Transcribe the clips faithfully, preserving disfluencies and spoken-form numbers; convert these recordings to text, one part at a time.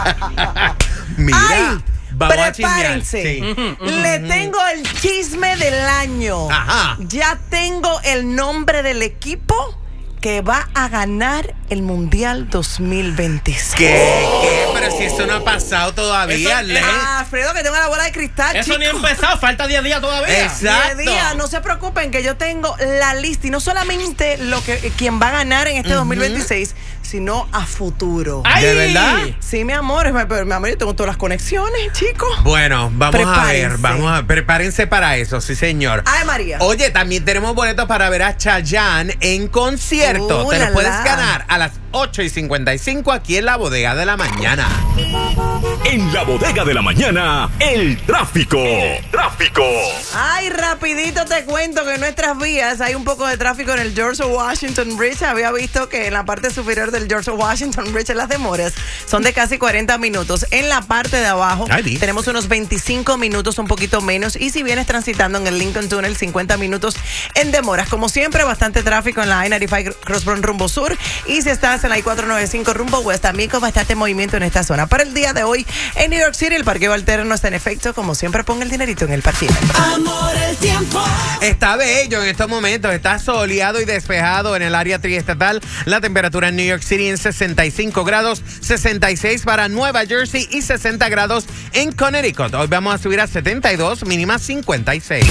Mira. Ay, Vamos prepárense. a chismear. Sí. Le tengo el chisme del año. Ajá. Ya tengo el nombre del equipo que va a ganar el Mundial dos mil veintiséis. ¿Qué? ¿Qué? Pero si eso no ha pasado todavía, Eso- Len. Ah, Alfredo, que tengo la bola de cristal, Eso ni ha chicos. empezado, falta diez días todavía. Exacto. De día, no se preocupen que yo tengo la lista y no solamente lo que quien va a ganar en este dos mil veintiséis, sino a futuro. ¡Ay! ¿De verdad? Sí, mi amor, pero mi amor, yo tengo todas las conexiones, chicos. Bueno, vamos a Prepárense. ver, vamos a prepárense para eso, sí señor. Ay, María. Oye, también tenemos boletos para ver a Chayanne en concierto. Uh, Te la, los puedes la. ganar a las ocho y cincuenta y cinco aquí en la Bodega de la Mañana. En la Bodega de la Mañana, el tráfico. El tráfico. Ay, rapidito te cuento que en nuestras vías hay un poco de tráfico en el George Washington Bridge. Había visto que en la parte superior del George Washington Bridge las demoras son de casi cuarenta minutos. En la parte de abajo Ay, Liz. tenemos unos veinticinco minutos, un poquito menos. Y si vienes transitando en el Lincoln Tunnel, cincuenta minutos en demoras. Como siempre, bastante tráfico en la I noventa y cinco Crossburn rumbo sur. Y si estás en la I cuatrocientos noventa y cinco rumbo west, también con bastante movimiento en esta zona. Para el día de hoy, en New York City, el parqueo alterno está en efecto. Como siempre, ponga el dinerito en el parqueo. Amor, el tiempo. Está bello en estos momentos, está soleado y despejado en el área triestatal. La temperatura en New York City en sesenta y cinco grados, sesenta y seis para Nueva Jersey y sesenta grados en Connecticut. Hoy vamos a subir a setenta y dos, mínima cincuenta y seis.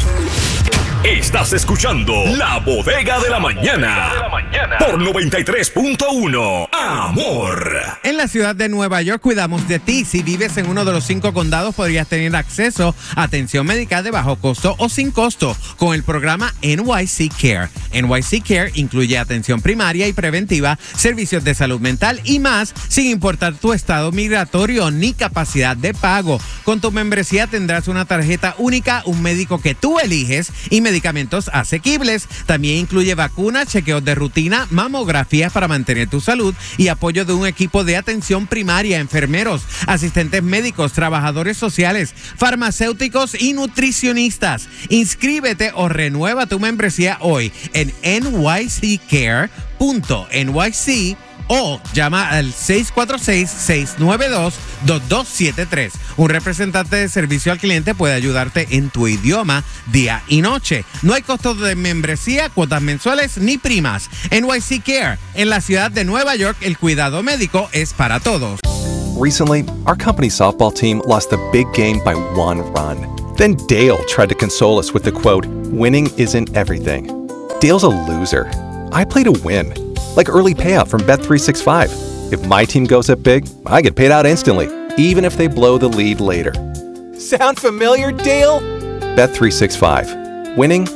Estás escuchando La Bodega de la Mañana. Por noventa y tres punto uno. Amor. En la ciudad de Nueva York cuidamos de ti. Si vives en uno de los cinco condados, podrías tener acceso a atención médica de bajo costo o sin costo con el programa N Y C Care. N Y C Care incluye atención primaria y preventiva, servicios de salud mental y más, sin importar tu estado migratorio ni capacidad de pago. Con tu membresía tendrás una tarjeta única, un médico que tú eliges y medicamentos asequibles. También incluye vacunas, chequeos de rutina, mamografías para mantener tu salud y apoyo de un equipo de atención primaria, enfermeros, asistentes médicos, trabajadores sociales, farmacéuticos y nutricionistas. Inscríbete o renueva tu membresía hoy en N Y C care punto N Y C o llama al seis cuatro seis, seis nueve dos, dos dos siete tres. Un representante de servicio al cliente puede ayudarte en tu idioma día y noche. No hay costos de membresía, cuotas mensuales ni primas. N Y C Care, en la ciudad de Nueva York, el cuidado médico es para todos. Recently, our company softball team lost the big game by one run. Then Dale tried to console us with the quote, "Winning isn't everything." Dale's a loser. I play to win. Like early payout from Bet three sixty-five. If my team goes up big, I get paid out instantly, even if they blow the lead later. Sound familiar, Dale? Bet three sixty-five. Winning